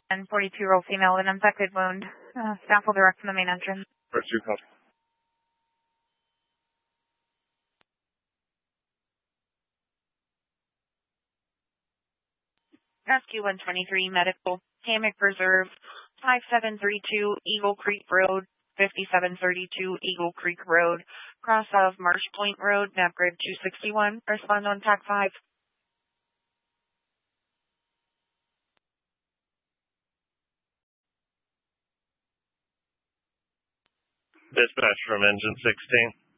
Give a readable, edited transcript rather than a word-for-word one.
and 42-year-old female with an infected wound. Staff will direct from the main entrance. First 2 copy. Rescue 123 Medical, Hammock Reserve, 5732 Eagle Creek Road, 5732 Eagle Creek Road, cross of Marsh Point Road, NAVGrid 261. Respond on TAC 5. Dispatch from engine 16.